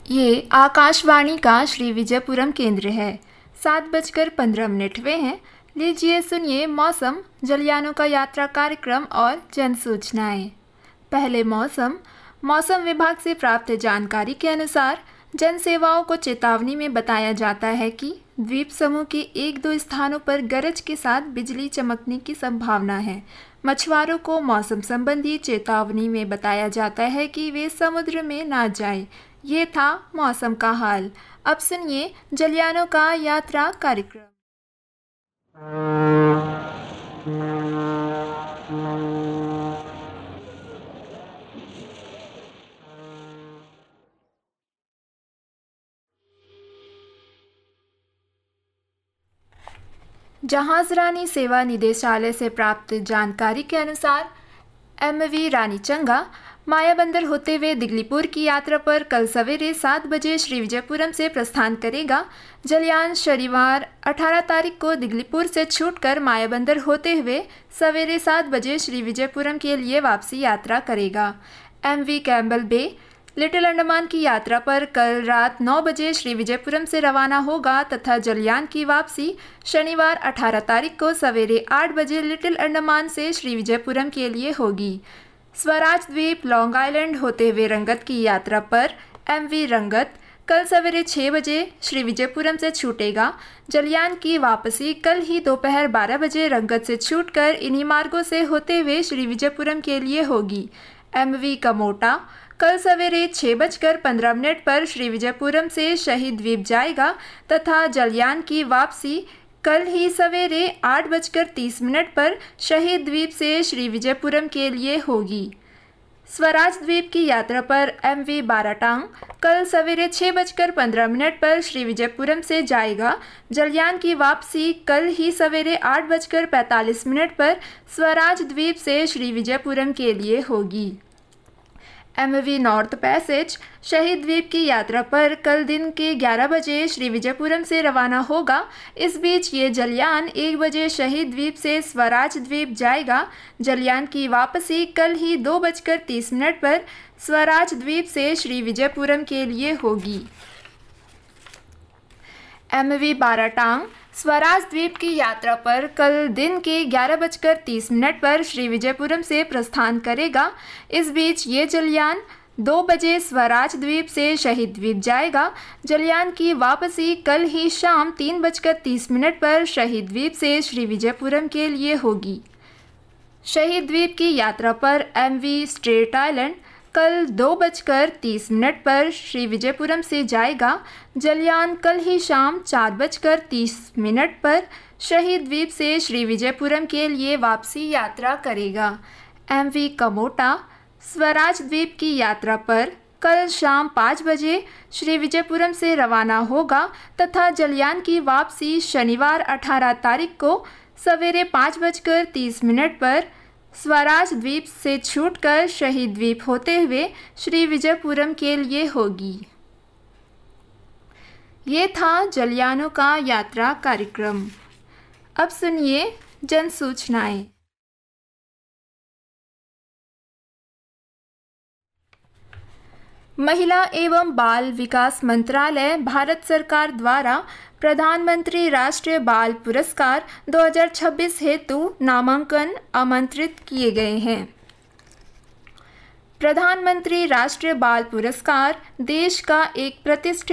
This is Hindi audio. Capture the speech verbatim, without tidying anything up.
ये आकाशवाणी का श्री विजयपुरम केंद्र है। सात बजकर पंद्रह मिनट हुए हैं। लीजिए सुनिए मौसम, जलयानों का यात्रा कार्यक्रम और जन सूचनाएं। पहले मौसम। मौसम विभाग से प्राप्त जानकारी के अनुसार जन सेवाओं को चेतावनी में बताया जाता है कि द्वीप समूह के एक दो स्थानों पर गरज के साथ बिजली चमकने की संभावना है। मछुआरों को मौसम संबंधी चेतावनी में बताया जाता है कि वे समुद्र में ना जाएं। ये था मौसम का हाल। अब सुनिए जलयानों का यात्रा कार्यक्रम। जहाजरानी सेवा निदेशालय से प्राप्त जानकारी के अनुसार एमवी रानीचंगा मायाबंदर होते हुए दिगलीपुर की यात्रा पर कल सवेरे सात बजे श्री विजयपुरम से प्रस्थान करेगा। जलयान शनिवार अठारह तारीख को दिगलीपुर से छूटकर मायाबंदर होते हुए सवेरे सात बजे श्री विजयपुरम के लिए वापसी यात्रा करेगा। एमवी कैम्बल बे लिटिल अंडमान की यात्रा पर कल रात नौ बजे श्री विजयपुरम से रवाना होगा तथा जलयान की वापसी शनिवार अठारह तारीख को सवेरे आठ बजे लिटिल अंडमान से श्री विजयपुरम के लिए होगी। स्वराज द्वीप लॉन्ग आइलैंड होते हुए रंगत की यात्रा पर एमवी रंगत कल सवेरे छः बजे श्री विजयपुरम से छूटेगा। जलयान की वापसी कल ही दोपहर बारह बजे रंगत से छूटकर इन्हीं मार्गों से होते हुए श्री विजयपुरम के लिए होगी। एमवी कमोटा कल सवेरे छः बजकर पंद्रह मिनट पर श्री विजयपुरम से शहीद द्वीप जाएगा तथा जलयान की वापसी कल ही सवेरे आठ बजकर तीस मिनट पर शहीद द्वीप से श्री विजयपुरम के लिए होगी। स्वराज द्वीप की यात्रा पर एमवी बाराटांग कल सवेरे छः बजकर पंद्रह मिनट पर श्री विजयपुरम से जाएगा। जलयान की वापसी कल ही सवेरे आठ बजकर पैंतालीस मिनट पर स्वराज द्वीप से श्री विजयपुरम के लिए होगी। एमवी नॉर्थ पैसेज शहीद द्वीप की यात्रा पर कल दिन के ग्यारह बजे श्री विजयपुरम से रवाना होगा। इस बीच ये जलयान एक बजे शहीद द्वीप से स्वराज द्वीप जाएगा। जलयान की वापसी कल ही दो बजकर तीस मिनट पर स्वराज द्वीप से श्री विजयपुरम के लिए होगी। एमवी बाराटांग स्वराज द्वीप की यात्रा पर कल दिन के ग्यारह बजकर तीस मिनट पर श्री विजयपुरम से प्रस्थान करेगा। इस बीच ये जलयान दो बजे स्वराज द्वीप से शहीद द्वीप जाएगा। जलयान की वापसी कल ही शाम तीन बजकर तीस मिनट पर शहीद द्वीप से श्री विजयपुरम के लिए होगी। शहीद द्वीप की यात्रा पर एमवी स्ट्रेट आइलैंड कल दो बजकर तीस मिनट पर श्री विजयपुरम से जाएगा। जलयान कल ही शाम चार बजकर तीस मिनट पर शहीद द्वीप से श्री विजयपुरम के लिए वापसी यात्रा करेगा। एमवी कमोटा स्वराज द्वीप की यात्रा पर कल शाम पाँच बजे श्री विजयपुरम से रवाना होगा तथा जलयान की वापसी शनिवार अठारह तारीख को सवेरे पाँच बजकर तीस मिनट पर स्वराज द्वीप से छूटकर शहीद द्वीप होते हुए श्री विजयपुरम के लिए होगी। ये था जलयानों का यात्रा कार्यक्रम। अब सुनिए जन सूचनाएं। महिला एवं बाल विकास मंत्रालय भारत सरकार द्वारा प्रधानमंत्री राष्ट्रीय बाल पुरस्कार दो हज़ार छब्बीस हेतु नामांकन आमंत्रित किए गए हैं। प्रधानमंत्री राष्ट्रीय बाल पुरस्कार देश का एक प्रतिष्ठित